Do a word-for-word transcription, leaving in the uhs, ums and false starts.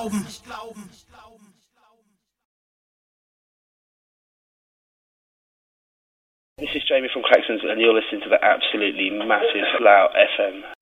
glauben. This is Jamie from Claxons, and you're listening to the absolutely massive Slough F M.